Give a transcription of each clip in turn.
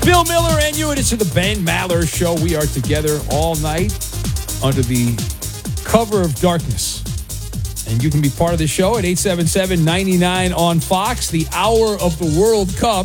Bill Miller and you, and it's the Ben Maller Show. We are together all night under the cover of darkness. And you can be part of the show at 877-99 on Fox, the hour of the World Cup.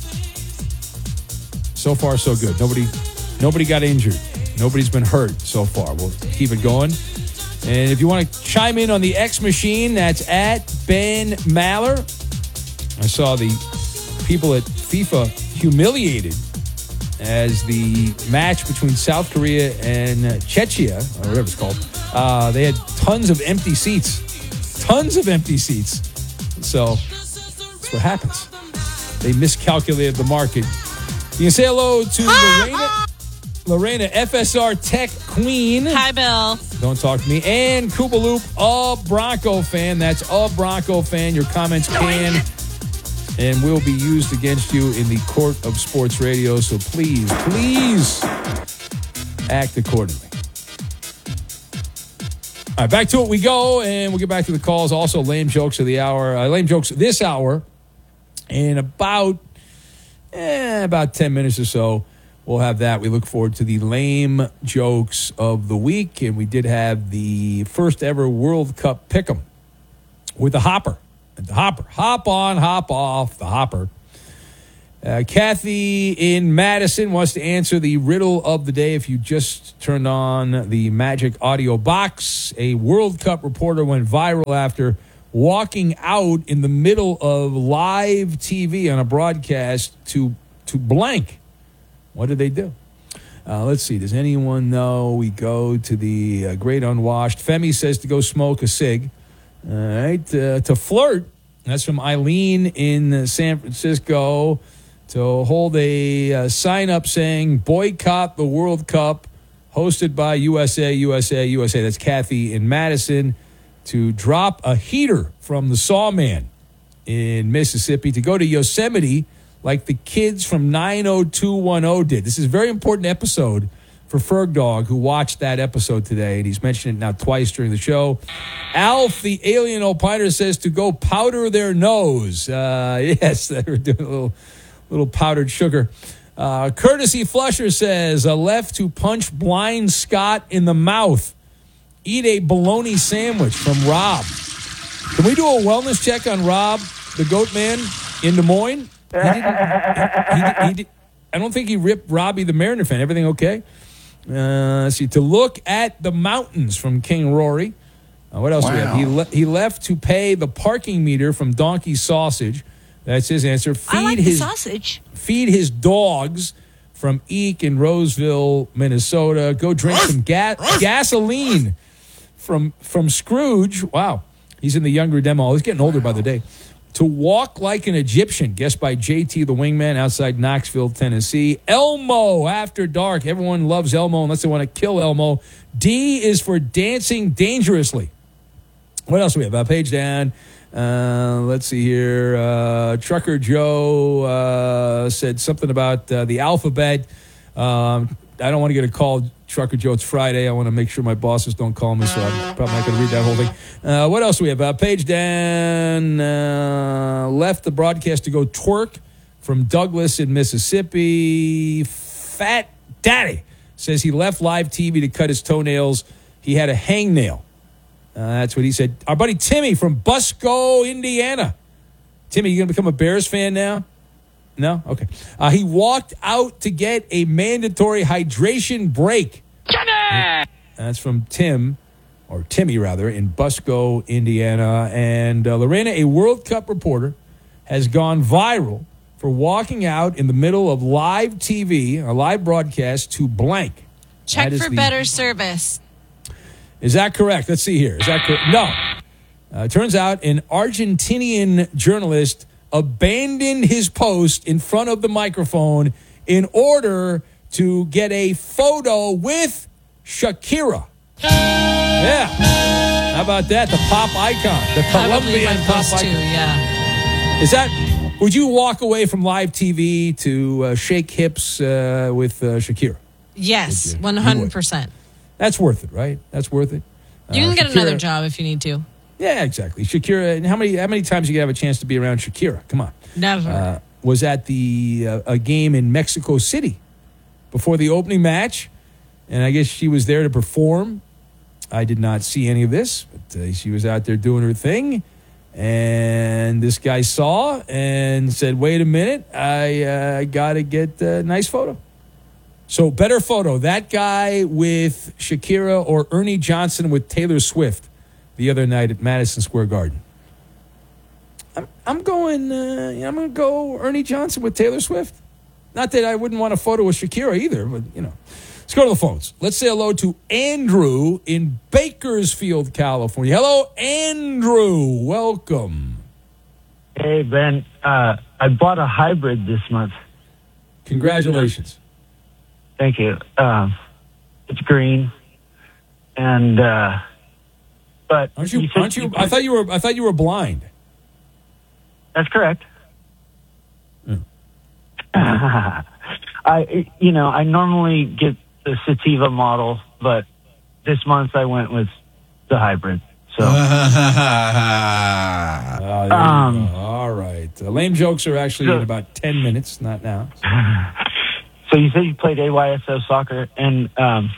So far, so good. Nobody got injured. Nobody's been hurt so far. We'll keep it going. And if you want to chime in on the X machine, that's at Ben Maller. I saw the people at FIFA humiliated as the match between South Korea and Czechia, or whatever it's called, they had tons of empty seats. Tons of empty seats. So that's what happens. They miscalculated the market. You can say hello to Lorena, FSR Tech Queen. Hi, Bill. Don't talk to me. And Koopaloop, a Bronco fan. That's a Bronco fan. Your comments can and will be used against you in the court of sports radio. So please act accordingly. All right, back to it we go, and we'll get back to the calls. Also, lame jokes of the hour. Lame jokes this hour. In about 10 minutes or so, we'll have that. We look forward to the lame jokes of the week, and we did have the first ever World Cup pick'em with the Hopper. The Hopper. Hop on, hop off, the Hopper. Kathy in Madison wants to answer the riddle of the day. If you just turned on the Magic Audio Box, a World Cup reporter went viral after walking out in the middle of live TV on a broadcast to blank. What did they do? Let's see. Does anyone know? We go to the Great Unwashed. Femi says to go smoke a cig. All right. To flirt. That's from Eileen in San Francisco. To hold a sign up saying, boycott the World Cup, hosted by USA, USA, USA. That's Kathy in Madison. To drop a heater from the Sawman in Mississippi. To go to Yosemite like the kids from 90210 did. This is a very important episode for Ferg Dog, who watched that episode today, and he's mentioned it now twice during the show. Alf, the alien opiner, says to go powder their nose. Yes, they were doing a little powdered sugar. Courtesy Flusher says, left to punch blind Scott in the mouth. Eat a bologna sandwich from Rob. Can we do a wellness check on Rob, the goat man, in Des Moines? I don't think he ripped Robbie the Mariner fan. Everything okay? Let's see. To look at the mountains from King Rory. What else do we have? He left to pay the parking meter from Donkey Sausage. That's his answer. I like the sausage. Feed his dogs from Eek in Roseville, Minnesota. Go drink some gasoline from Scrooge. Wow. He's in the younger demo. He's getting older by the day. To walk like an Egyptian, guessed by JT the Wingman outside Knoxville, Tennessee. Elmo after dark. Everyone loves Elmo unless they want to kill Elmo. D is for dancing dangerously. What else do we have? Page down. Let's see here. Trucker Joe said something about the alphabet. I don't want to get a call, Trucker Joe. It's Friday. I want to make sure my bosses don't call me, so I'm probably not going to read that whole thing. What else do we have? Page down. Left the broadcast to go twerk from Douglas in Mississippi. Fat Daddy says he left live TV to cut his toenails. He had a hangnail. That's what he said. Our buddy Timmy from Busco, Indiana. Timmy, you going to become a Bears fan now? No? Okay. He walked out to get a mandatory hydration break. Timmy! That's from Timmy, in Busco, Indiana. And Lorena, a World Cup reporter, has gone viral for walking out in the middle of live TV, a live broadcast, to blank. Check for better service. Is that correct? Let's see here. Is that correct? No. It turns out an Argentinian journalist abandoned his post in front of the microphone in order to get a photo with Shakira. Yeah. How about that? The pop icon. The Colombian pop icon. Too, yeah. Would you walk away from live TV to shake hips with Shakira? Yes, 100%. That's worth it, right? That's worth it. You can get another job if you need to. Yeah, exactly. Shakira, and how many times you have a chance to be around Shakira? Come on. Never. was at a game in Mexico City before the opening match, and I guess she was there to perform. I did not see any of this, but she was out there doing her thing, and this guy saw and said, wait a minute, I got to get a nice photo. So better photo, that guy with Shakira or Ernie Johnson with Taylor Swift the other night at Madison Square Garden. I'm going to go Ernie Johnson with Taylor Swift. Not that I wouldn't want a photo with Shakira either, but, Let's go to the phones. Let's say hello to Andrew in Bakersfield, California. Hello, Andrew. Welcome. Hey, Ben. I bought a hybrid this month. Congratulations. Thank you. It's green, and but aren't you? I thought you were blind. That's correct. Yeah. I normally get the Sativa model, but this month I went with the hybrid. So, all right. Lame jokes are actually in about 10 minutes, not now. So you said you played AYSO soccer, and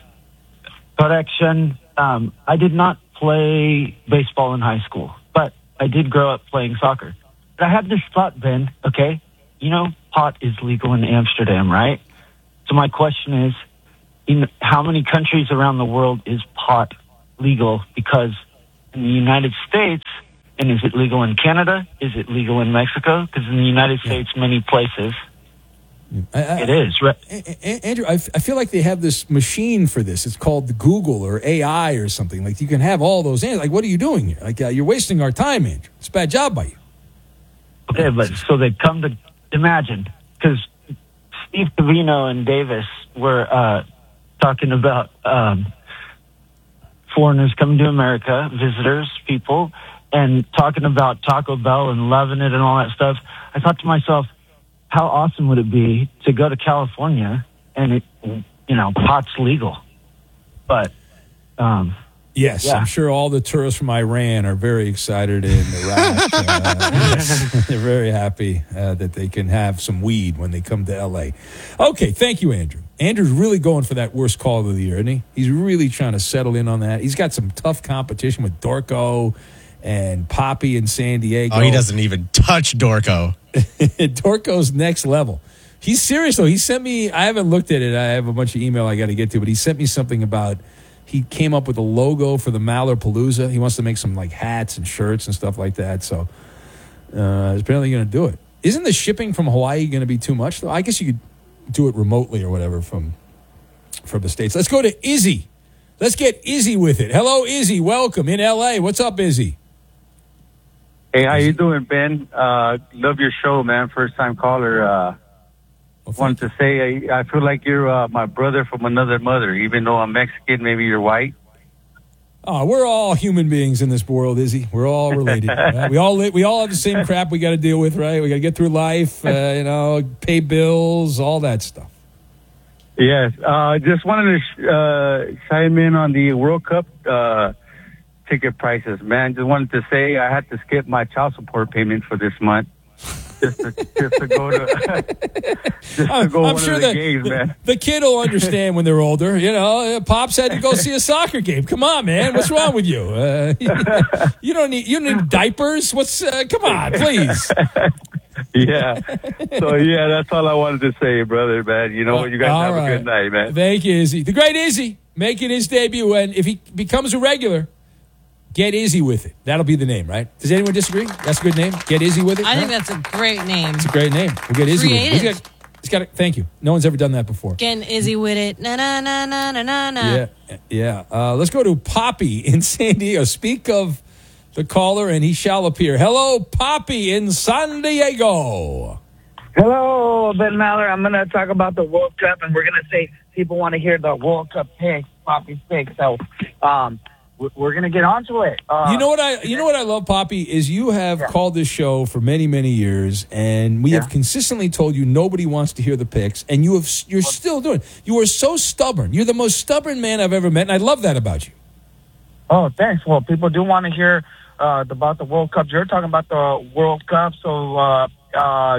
correction, I did not play baseball in high school, but I did grow up playing soccer. But I have this thought, Ben, okay? Pot is legal in Amsterdam, right? So my question is, how many countries around the world is pot legal? Because in the United States, and is it legal in Canada? Is it legal in Mexico? Because in the United States, many places, it is. Right? Andrew, I feel like they have this machine for this. It's called Google or AI or something. Like, you can have all those answers. Like, what are you doing here? Like, you're wasting our time, Andrew. It's a bad job by you. Okay, but so they come to imagine, because Steve Covino and Davis were talking about foreigners coming to America, visitors, people, and talking about Taco Bell and loving it and all that stuff. I thought to myself, how awesome would it be to go to California and pot's legal? But yes, yeah. I'm sure all the tourists from Iran are very excited in Iraq. They're very happy that they can have some weed when they come to L.A. Okay, thank you, Andrew. Andrew's really going for that worst call of the year, isn't he? He's really trying to settle in on that. He's got some tough competition with Dorco and Poppy in San Diego. Oh, he doesn't even touch Dorco. Dorco's next level. He's serious, though. He sent me, I haven't looked at it. I have a bunch of email I got to get to, but he sent me something about, he came up with a logo for the Mallerpalooza. He wants to make some like hats and shirts and stuff like that. So he's apparently going to do it. Isn't the shipping from Hawaii going to be too much, though? I guess you could do it remotely or whatever from the States. Let's go to Izzy. Let's get Izzy with it. Hello, Izzy. Welcome in L.A. What's up, Izzy? Hey, how you doing, Ben? Love your show, man. First-time caller. Wanted to say I feel like you're my brother from another mother. Even though I'm Mexican, maybe you're white. Oh, we're all human beings in this world, Izzy. We're all related. Right? We all have the same crap we got to deal with, right? We got to get through life, pay bills, all that stuff. Yes. Just wanted to chime in on the World Cup ticket prices, man. Just wanted to say I had to skip my child support payment for this month. Just to go to one of the games, man. The kid will understand when they're older. Pops had to go see a soccer game. Come on, man. What's wrong with you? You don't need diapers. Come on, please. Yeah. So that's all I wanted to say, brother, man. You guys have a good night, man. Thank you, Izzy. The great Izzy making his debut, and if he becomes a regular, get Izzy with it. That'll be the name, right? Does anyone disagree? That's a good name. Get Izzy with it. I think that's a great name. It's a great name. We'll get Izzy with it. He's got it. Thank you. No one's ever done that before. Getting Izzy with it. Na na na na na na na. Yeah. Let's go to Poppy in San Diego. Speak of the caller, and he shall appear. Hello, Poppy in San Diego. Hello, Ben Maller. I'm going to talk about the World Cup, and we're going to say people want to hear the World Cup picks, Poppy's picks. So, we're going to get onto it. You know what I love, Poppy, is you have called this show for many, many years, and we have consistently told you nobody wants to hear the picks, and you're still doing it. You are so stubborn. You're the most stubborn man I've ever met, and I love that about you. Oh, thanks. Well, people do want to hear about the World Cup. You're talking about the World Cup, so you're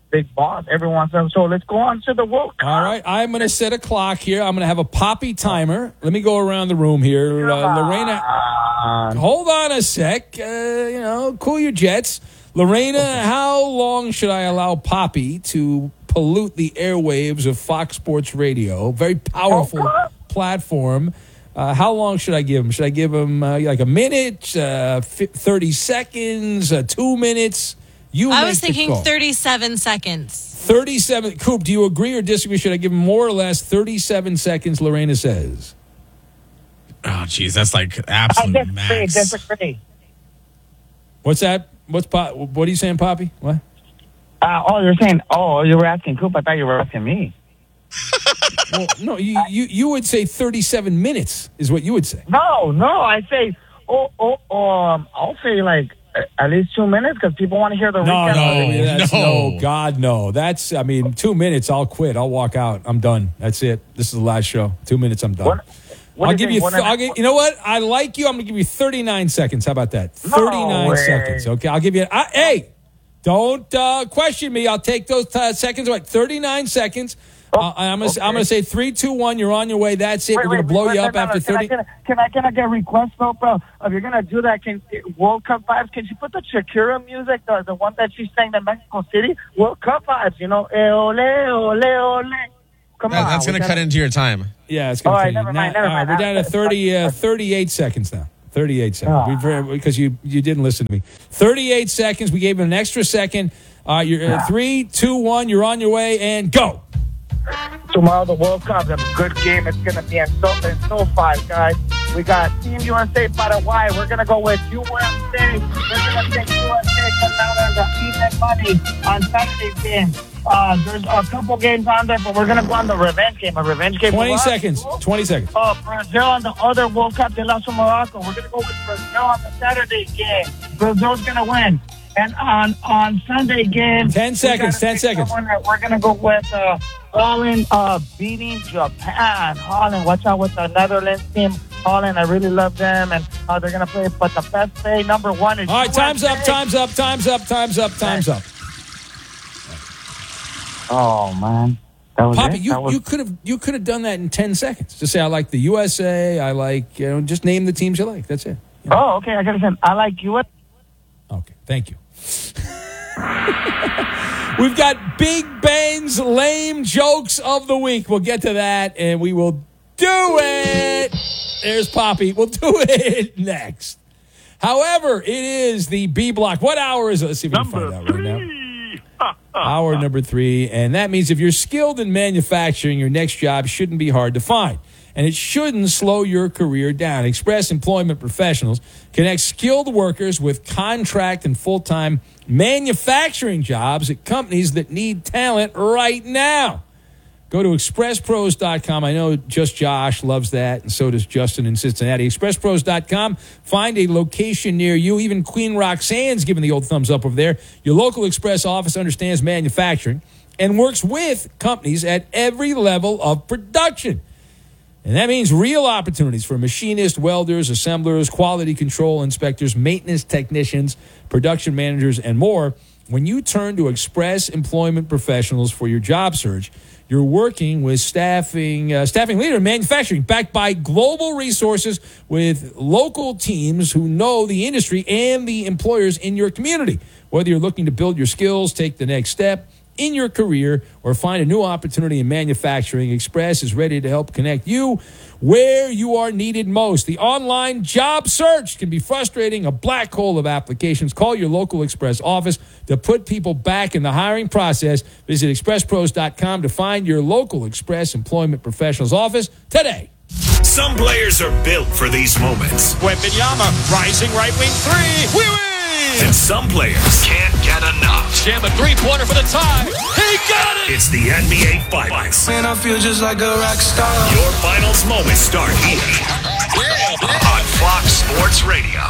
big boss every once in a while. So let's go on to the World Cup. All right, I'm going to set a clock here. I'm going to have a Poppy timer. Let me go around the room here. Lorena, hold on a sec. Cool your jets. Lorena, how long should I allow Poppy to pollute the airwaves of Fox Sports Radio? Very powerful platform. How long should I give him? Should I give him like a minute, 30 seconds, 2 minutes? I was thinking 37 seconds. 37. Coop, do you agree or disagree? Should I give him more or less 37 seconds, Lorena says? Oh, geez, that's like absolute max. Disagree. What's that? What are you saying, Poppy? What? You're saying, you were asking Coop. I thought you were asking me. Well, no, you would say 37 minutes is what you would say. No, I say, I'll say like at least 2 minutes because people want to hear the recap. No, God, no. 2 minutes, I'll quit. I'll walk out. I'm done. That's it. This is the last show. 2 minutes, I'm done. I'll give you. You know what? I like you. I'm going to give you 39 seconds. How about that? 39 seconds. Okay, I'll give you. Hey, don't question me. I'll take those seconds. Right, 39 seconds. I'm gonna say 3, 2, 1. You're on your way. That's it. We're gonna blow you up after 30. Can I get a request though, bro? If you're gonna do that, World Cup vibes? Can you put the Shakira music, the one that she sang in Mexico City? World Cup vibes, ole, ole, ole. Come on. That's gonna cut into your time. Yeah, it's gonna. All right, never mind. We're down to 38 seconds now. 38 seconds. Because you didn't listen to me. 38 seconds. We gave him an extra second. You're 3, 2, 1. You're on your way and go. Tomorrow, the World Cup is a good game. It's going to be in SoFi, guys. We got Team USA, Paraguay. We're going to go with USA. We're going to take USA come out on the even money on Saturday's game. There's a couple games on there, but we're going to go on the revenge game. 20 seconds. 20 seconds. Brazil on the other World Cup, they lost to Morocco. We're going to go with Brazil on the Saturday game. Brazil's going to win. And on Sunday game, 10 seconds. 10 seconds. We're going to go with Holland beating Japan. Holland, watch out with the Netherlands team. Holland, I really love them, and they're going to play. But the best play, number one, is all right, time's up. Oh, man. That was Poppy, it? you could have done that in 10 seconds. Just say, I like the USA. I like, just name the teams you like. That's it. Oh, okay. I got to say, I like you. Okay, thank you. We've got Big Ben's lame jokes of the week. We'll get to that, and we will do it. There's Poppy. We'll do it next. However, it is the B block. What hour is it? Let's see if we can find out right now. Hour number 3, and that means if you're skilled in manufacturing, your next job shouldn't be hard to find. And it shouldn't slow your career down. Express Employment Professionals connects skilled workers with contract and full-time manufacturing jobs at companies that need talent right now. Go to expresspros.com. I know just Josh loves that, and so does Justin in Cincinnati. Expresspros.com. Find a location near you. Even Queen Roxanne's giving the old thumbs up over there. Your local Express office understands manufacturing and works with companies at every level of production. And that means real opportunities for machinists, welders, assemblers, quality control inspectors, maintenance technicians, production managers, and more. When you turn to Express Employment Professionals for your job search, you're working with staffing leader in manufacturing, backed by global resources with local teams who know the industry and the employers in your community. Whether you're looking to build your skills, take the next step in your career, or find a new opportunity in manufacturing, Express is ready to help connect you where you are needed most. The online job search can be frustrating, a black hole of applications. Call your local Express office to put people back in the hiring process. Visit expresspros.com to find your local Express Employment Professionals office today. Some players are built for these moments. Wembanyama, rising right wing three. We win! And some players can't get enough. Jam a three-pointer for the tie. He got it! It's the NBA Finals. Man, I feel just like a rock star. Your finals moments start here on Fox Sports Radio.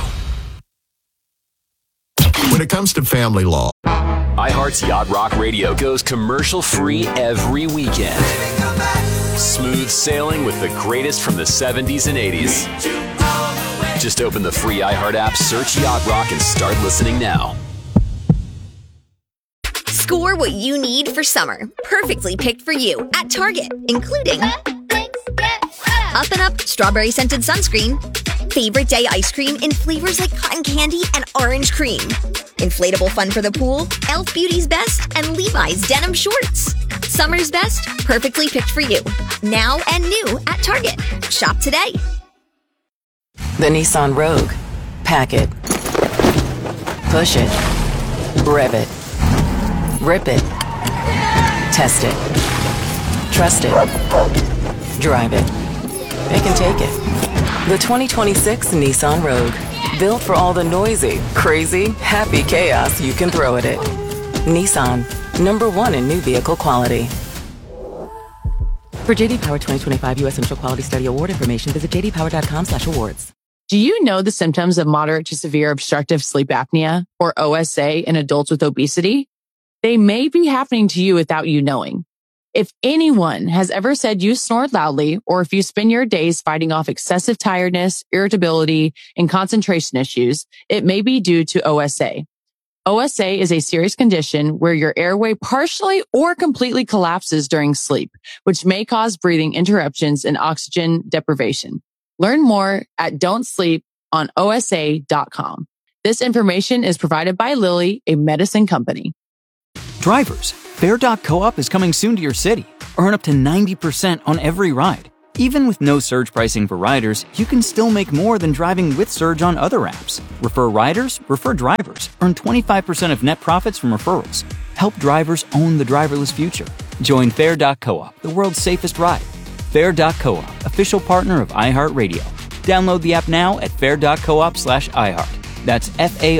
When it comes to family law, iHeart's Yacht Rock Radio goes commercial-free every weekend. Smooth sailing with the greatest from the 70s and 80s. Just open the free iHeart app, search Yacht Rock, and start listening now. Score what you need for summer. Perfectly picked for you at Target, including Up and Up Strawberry Scented Sunscreen, Favorite Day Ice Cream in flavors like cotton candy and orange cream, Inflatable Fun for the Pool, Elf Beauty's Best, and Levi's Denim Shorts. Summer's best, perfectly picked for you. Now and new at Target. Shop today. The Nissan Rogue. Pack it. Push it. Rev it. Rip it. Test it. Trust it. Drive it. It can take it. The 2026 Nissan Rogue. Built for all the noisy, crazy, happy chaos you can throw at it. Nissan. #1 in new vehicle quality. For JD Power 2025 U.S. Initial Quality Study Award information, visit jdpower.com/awards. Do you know the symptoms of moderate to severe obstructive sleep apnea, or OSA, in adults with obesity? They may be happening to you without you knowing. If anyone has ever said you snore loudly, or if you spend your days fighting off excessive tiredness, irritability, and concentration issues, it may be due to OSA. OSA is a serious condition where your airway partially or completely collapses during sleep, which may cause breathing interruptions and oxygen deprivation. Learn more at don'tsleeponosa.com. This information is provided by Lilly, a medicine company. Drivers, Fair.coop is coming soon to your city. Earn up to 90% on every ride. Even with no surge pricing for riders, you can still make more than driving with Surge on other apps. Refer riders, refer drivers. Earn 25% of net profits from referrals. Help drivers own the driverless future. Join Fair.coop, the world's safest ride. Fair.coop, official partner of iHeartRadio. Download the app now at fair.coop/iHeart. That's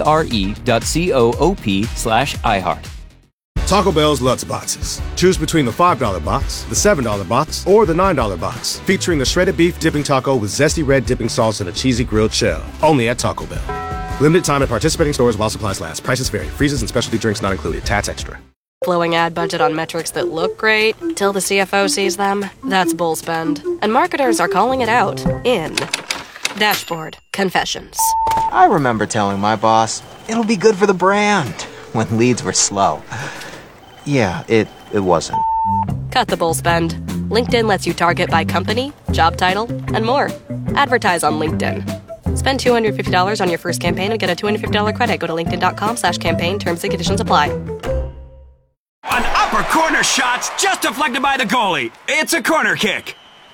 FARE.coop/iHeart. Taco Bell's Lutz Boxes. Choose between the $5 box, the $7 box, or the $9 box. Featuring the shredded beef dipping taco with zesty red dipping sauce and a cheesy grilled shell. Only at Taco Bell. Limited time at participating stores while supplies last. Prices vary. Freezes and specialty drinks not included. Tax extra. Blowing ad budget on metrics that look great till the CFO sees them? That's bull spend. And marketers are calling it out in Dashboard Confessions. I remember telling my boss, it'll be good for the brand, when leads were slow. Yeah, it wasn't. Cut the bull spend. LinkedIn lets you target by company, job title, and more. Advertise on LinkedIn. Spend $250 on your first campaign and get a $250 credit. Go to linkedin.com/campaign. Terms and conditions apply. An upper corner shot's just deflected by the goalie. It's a corner kick.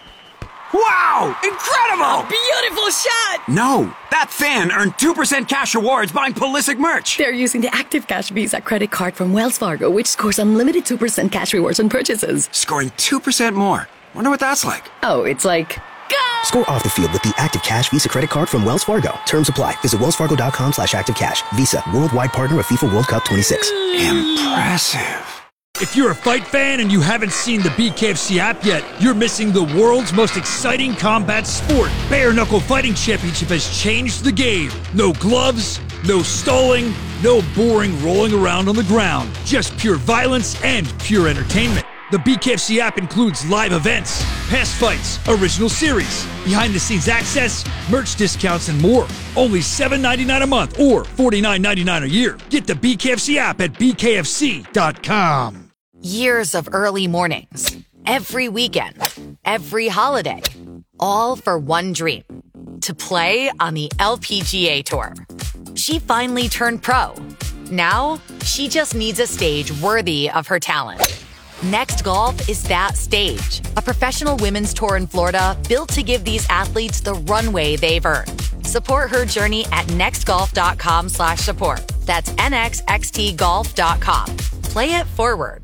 Wow! Incredible! Beautiful shot! No, that fan earned 2% cash rewards buying Pulisic merch. They're using the Active Cash Visa credit card from Wells Fargo, which scores unlimited 2% cash rewards on purchases. Scoring 2% more. Wonder what that's like. Oh, it's like... Go! Score off the field with the Active Cash Visa credit card from Wells Fargo. Terms apply. Visit wellsfargo.com/activecash. Visa, worldwide partner of FIFA World Cup 26. Impressive. If you're a fight fan and you haven't seen the BKFC app yet, you're missing the world's most exciting combat sport. Bare Knuckle Fighting Championship has changed the game. No gloves, no stalling, no boring rolling around on the ground. Just pure violence and pure entertainment. The BKFC app includes live events, past fights, original series, behind-the-scenes access, merch discounts, and more. Only $7.99 a month or $49.99 a year. Get the BKFC app at bkfc.com. Years of early mornings, every weekend, every holiday, all for one dream, to play on the LPGA Tour. She finally turned pro. Now, she just needs a stage worthy of her talent. Next Golf is that stage, a professional women's tour in Florida built to give these athletes the runway they've earned. Support her journey at nextgolf.com/support. That's nxxtgolf.com. Play it forward.